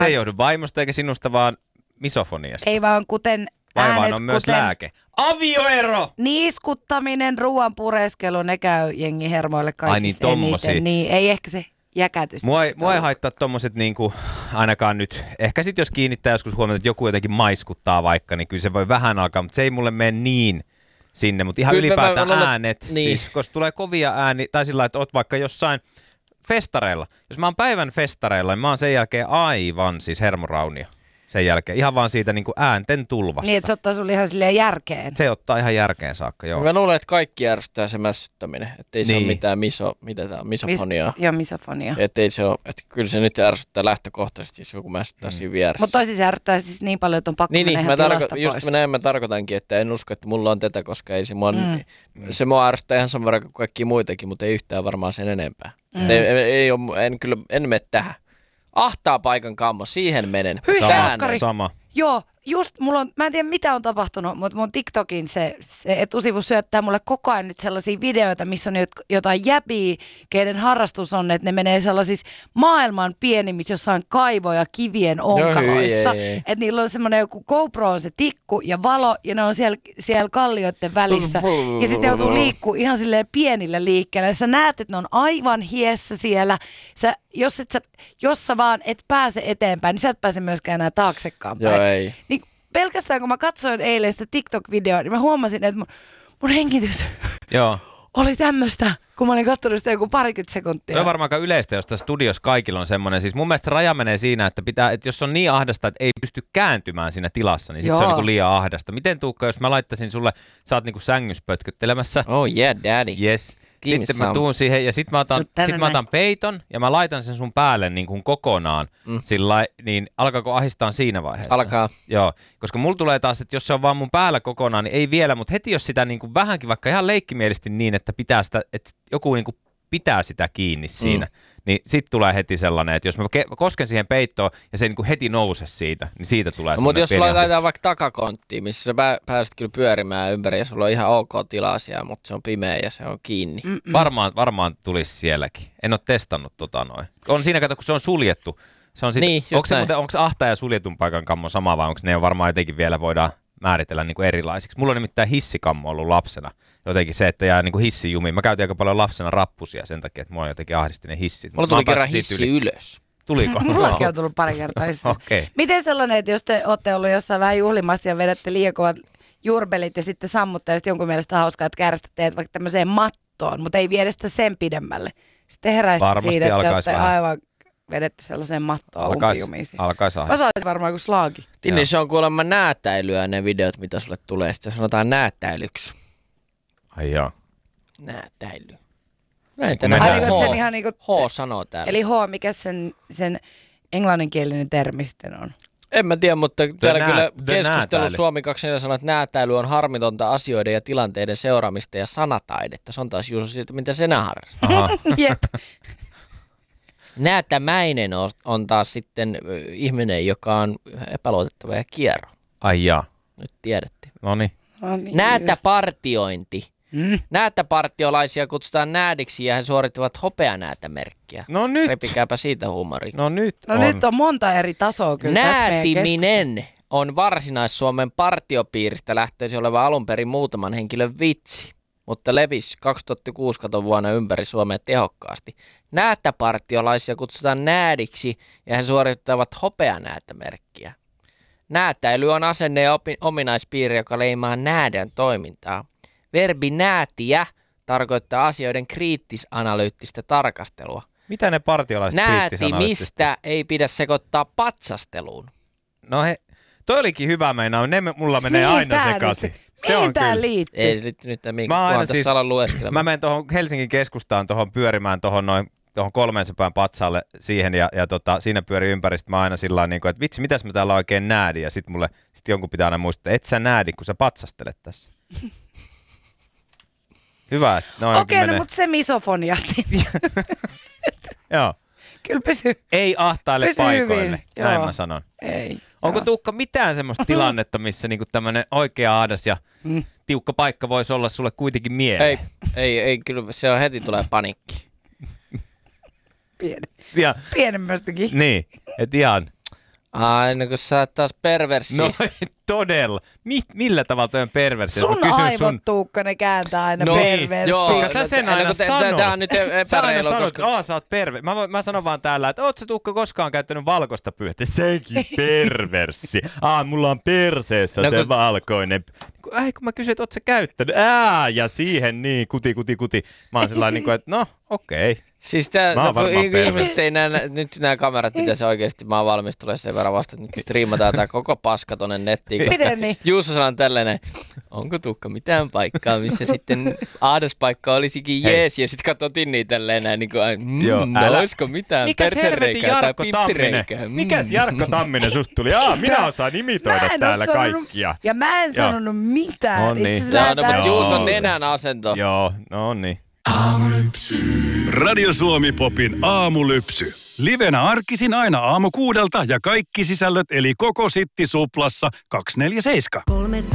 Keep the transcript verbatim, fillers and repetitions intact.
ei johdu vaimosta eikä sinusta, vaan misofoniasta. Ei vaan kuten Vai äänet, vaan on myös kuten lääke. Avioero! Niiskuttaminen, ruoan pureskelu, ne käy jengi hermoille kaikista Ai niin, tommosia. eniten. Niin, ei ehkä se jäkätys. Mua ei, mua ei haittaa tommoset niinku, ainakaan nyt. Ehkä sit jos kiinnittää joskus huomiota, että joku jotenkin maiskuttaa vaikka, niin kyllä se voi vähän alkaa, mutta se ei mulle mene niin sinne. Mutta ihan kyllä ylipäätään mä, mä, äänet, niin. Siis koska tulee kovia ääni, tai sillä lailla, että oot vaikka jossain festareilla. Jos mä oon päivän festareilla, niin mä oon sen jälkeen aivan siis hermoraunio. Sen jälkeen. Ihan vaan siitä niin kuin äänten tulvasta. Niin, että se ottaa sulle ihan silleen järkeen. Se ottaa ihan järkeen saakka, joo. Mä luulen, että kaikki järjestää se mässyttäminen. Että ei niin. se ole mitään miso, mitä tää on, misofoniaa. Mis, joo, misofonia. Että ei se ole, että kyllä se nyt ärsyttää lähtökohtaisesti, jos joku mässyttää mm. siinä vieressä. Mutta toisin se ärsyttää siis niin paljon, että on pakko niin, mennä niin, ihan tilasta tarko- pois. Just näin mä tarkoitankin, että en usko, että mulla on tätä, koska ei se mua, Mm. se mua ärsyttää ihan saman verran kuin kaikki muitakin, mutta ei yhtään varmaan sen enempää. Mm. Ei, ei, ei ole, en kyllä, en mene tähän. Ahtaa paikan kammo, siihen menen. Hyi, Tähän sama. Joo, just mulla on, mä en tiedä mitä on tapahtunut, mutta mun TikTokin se, se etusivu syöttää mulle koko ajan nyt sellaisia videoita, missä on jotain jäbiä, keiden harrastus on, että ne menee sellaisissa maailman pienimmissä jossain kaivoja kivien onkaloissa. Että niillä on semmoinen joku GoPro on se tikku ja valo ja ne on siellä, siellä kallioiden välissä. Ja sitten joutuu liikkuu ihan silleen pienillä liikkeellä. Ja sä näet, että ne on aivan hiessä siellä. Sä, jos, et sä, jos sä vaan et pääse eteenpäin, niin sä et pääse myöskään enää taaksekaan päin. Joo, ei. Niin pelkästään kun mä katsoin eilen sitä TikTok-videoa, niin mä huomasin, että mun, mun hengitys Joo. oli tämmöistä, kun mä olin katsonut sitä joku parikymmentä sekuntia. Se on varmaan aika yleistä, jos tässä studiossa kaikilla on semmoinen. Siis mun mielestä raja menee siinä, että, pitää, että jos on niin ahdasta, että ei pysty kääntymään siinä tilassa, niin sit se on niinku liian ahdasta. Miten Tuukka, jos mä laittaisin sulle, sä oot niinku sängyssä pötköttelemässä. Oh yeah, daddy. Yes. Sitten mä tuun siihen ja sit mä, otan, sit mä otan peiton ja mä laitan sen sun päälle niin kuin kokonaan. Mm. Sillä, niin alkaako ahistaa siinä vaiheessa? Alkaa. Joo, koska mulla tulee taas, että jos se on vaan mun päällä kokonaan, niin ei vielä, mutta heti jos sitä niin kuin vähänkin, vaikka ihan leikkimielisesti niin, että pitää sitä, että joku niin kuin pitää sitä kiinni siinä, mm. niin sit tulee heti sellainen, että jos mä ke- kosken siihen peittoon ja se ei niin kuin heti nouse siitä, niin siitä tulee no, mutta jos sulla laitetaan vaikka takakonttiin, missä sä pää- pääset kyllä pyörimään ympäri ja sulla on ihan ok tilaa siellä, mutta se on pimeä ja se on kiinni. Varmaan, varmaan tulisi sielläkin. En ole testannut tota noin. On siinä, kato, kun se on suljettu. Se on sit, niin, onko se muuten, onko ahtaa ja suljetun paikan kammo sama vai onko ne on varmaan jotenkin vielä voidaan määritellä niin kuin erilaisiksi. Mulla on nimittäin hissikammo ollut lapsena. Jotenkin se, että jää niin kuin hissijumiin. Mä käytin aika paljon lapsena rappusia sen takia, että mulla jotenkin ahdisti ne hissit. Mulla tuli kerran hissi yli. ylös. Tuliko? Mullakin on tullut pari kertaa. Okay. Miten sellainen, että jos te olette ollut jossain vähän juhlimassa ja vedätte liian kovat jurbelit ja sitten sammutte ja sitten jonkun mielestä hauskaa, että kärjestätte teet vaikka tämmöiseen mattoon, mutta ei viedä sitä sen pidemmälle. Sitten heräisitte siitä, että te olette aivan vedetty sellaiseen mattoon umpijumiisiin. Alkaisi ahdistaa. Osaisi varmaan kuin slaagi. Tinni, se on kuulemma näätäilyä ne videot, mitä sulle tulee. Sitten sanotaan näätäilyksi. Ai joo. Näätäily. Näitä nähdään. H, ihan niinku H sanoo täällä. Eli H, mikä sen, sen englanninkielinen termi sitten on? En mä tiedä, mutta täällä nää, kyllä keskustelu näätäily. Suomi kaksikymmentä sanoo, että näätäily on harmitonta asioiden ja tilanteiden seuraamista ja sanataidetta. Se on taas juuri siitä, mitä senä harrastaa. Jep. Näätämäinen on, on taas sitten ihminen, joka on epäluotettava ja kierro. Ai jaa. Nyt tiedätte. Noniin. No niin, Näätäpartiointi. Mm. Näätäpartiolaisia kutsutaan näädiksi ja he suorittavat hopeanäätämerkkiä. No nyt. Repikääpä siitä huumoria. No nyt No on. nyt on monta eri tasoa kyllä tässä meidän Näätiminen on Varsinais-Suomen partiopiiristä lähtöisin oleva alun perin muutaman henkilön vitsi, mutta levisi kaksituhattakuusi katon vuonna ympäri Suomea tehokkaasti. Näätäpartiolaisia kutsutaan näädiksi ja he suorittavat hopeanäätämerkkiä. Näätäily on asenne ja opi- ominaispiiri, joka leimaa näädän toimintaa. Verbi näätiä tarkoittaa asioiden kriittis-analyyttistä tarkastelua. Mitä ne partiolaiset kriittis-analyyttistä? Näätimistä ei pidä sekoittaa patsasteluun. No he, toi olikin hyvä meinaa. Ne mulla menee Mihin aina tää sekaisin. nyt- Se Mihin on tää kyllä. liittyy? Ei nyt, nyt minkä, Mä aina kunhan tässä siis- alan lueskelemaan. Mä menen tuohon Helsingin keskustaan tuohon pyörimään tuohon noin tuohon kolmensadan patsaalle siihen ja, ja tota, siinä pyörii ympäristä. Mä aina sillä niin kuin, että vitsi, mitäs mä täällä oikein näädin? Ja sit mulle sit jonkun pitää aina muistaa, että et sä näädi, kun sä patsastelet tässä. Hyvä, että noin Okei, menee. no mutta se misofoniasti. Joo. Kyllä pysyy. Ei ahtaile Pysy paikoille, hyvin, näin joo. mä sanon. Ei. Onko joo. Tuukka mitään semmoista tilannetta, missä niinku tämmönen oikea aadas ja Mm. tiukka paikka voisi olla sulle kuitenkin mieleen? Ei, ei, ei, kyllä se on heti tulee panikki. Pieni. Ja, Pienemmästäkin. niin, et ihan Aina kun sä oot taas perverssi. No todella. Mi- millä tavalla toi on perversi? Sun aivot, sun... Tuukka, ne kääntää aina no, perversi. Joo, sä sen aina no, sanot. Tää on nyt epäreilu. Sä aina sanot, koska... että sä oot perversi. Mä, mä sanon vaan täällä, että oot sä Tuukka koskaan käyttänyt valkoista pyyhettä? Sekin perversi. Aa, mulla on perseessä no, se kun... valkoinen. Ai, kun mä kysyin, että oot sä käyttänyt? Ää, ja siihen niin, kuti, kuti, kuti. Mä oon sellainen, niin että no, okei. Okay. Siis tää, no, kun ihmiset ei näe, nyt nämä kamerat pitäisi oikeesti, mä oon valmis tulee sen verran vasta, että nyt striimataan tää koko paska tonne nettiin. Miten niin? Juuso sanoo tällainen, onko Tuukka mitään paikkaa, missä sitten ahdaspaikka olisikin jees, ja sit katsotin niitä tälleen näin, niin kuin, mm, Joo, no älä... olisiko mitään persereikää tai pippireikää. Mm. Mikäs Jarkko Tamminen susta tuli? Aa, minä osaan imitoida täällä sanonut, kaikkia. Ja mä en sanonut mitään. No niin. Joo, no, mutta Juuson nenän asento. Joo, no niin. Aamulypsy. Radio Suomi Popin aamulypsy. Livenä arkisin aina aamu kuudelta ja kaikki sisällöt eli koko Sitti Suplassa kaksikymmentäneljä seitsemän.